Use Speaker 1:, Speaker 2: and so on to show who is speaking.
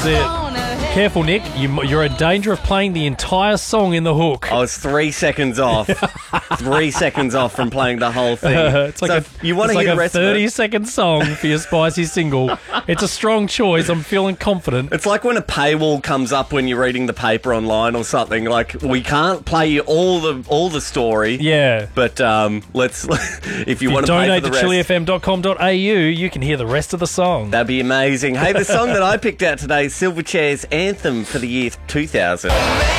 Speaker 1: it. Careful, Nick. You're in danger of playing the entire song in the hook.
Speaker 2: I was 3 seconds off. 3 seconds off from playing the whole thing.
Speaker 1: It's like
Speaker 2: you want to hear the rest
Speaker 1: a
Speaker 2: of it?
Speaker 1: 30-second song for your spicy single. It's a strong choice. I'm feeling confident.
Speaker 2: It's like when a paywall comes up when you're reading the paper online or something. Like, we can't play you all the story.
Speaker 1: Yeah.
Speaker 2: But let's if you want to pay
Speaker 1: donate
Speaker 2: for the
Speaker 1: to
Speaker 2: rest,
Speaker 1: chillyfm.com.au, you can hear the rest of the song.
Speaker 2: that'd be amazing. Hey, the song that I picked out today is Silverchair's Anthem for the year 2000.